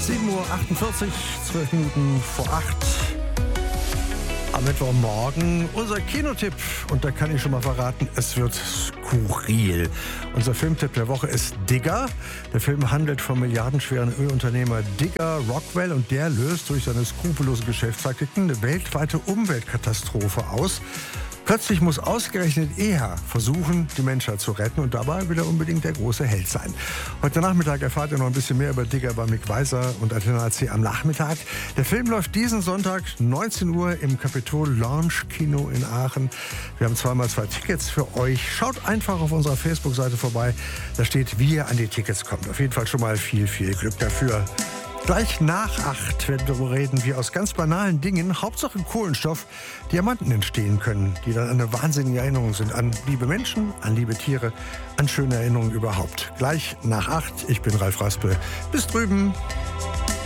7:48 Uhr, 12 Minuten vor 8. Am Mittwochmorgen unser Kinotipp. Und da kann ich schon mal verraten, es wird skurril. Unser Filmtipp der Woche ist Digger. Der Film handelt vom milliardenschweren Ölunternehmer Digger Rockwell und der löst durch seine skrupellosen Geschäftspraktiken eine weltweite Umweltkatastrophe aus. Plötzlich muss ausgerechnet er versuchen, die Menschheit zu retten und dabei will er unbedingt der große Held sein. Heute Nachmittag erfahrt ihr noch ein bisschen mehr über Digger bei Mick Weiser und Antenne AC am Nachmittag. Der Film läuft diesen Sonntag 19 Uhr im Capitol Lounge Kino in Aachen. Wir haben 2x2 Tickets für euch. Schaut einfach auf unserer Facebook-Seite vorbei. Da steht, wie ihr an die Tickets kommt. Auf jeden Fall schon mal viel, viel Glück dafür. Gleich nach 8 werden wir darüber reden, wie aus ganz banalen Dingen, Hauptsache Kohlenstoff, Diamanten entstehen können, die dann eine wahnsinnige Erinnerung sind an liebe Menschen, an liebe Tiere, an schöne Erinnerungen überhaupt. Gleich nach 8. Ich bin Ralf Raspe. Bis drüben.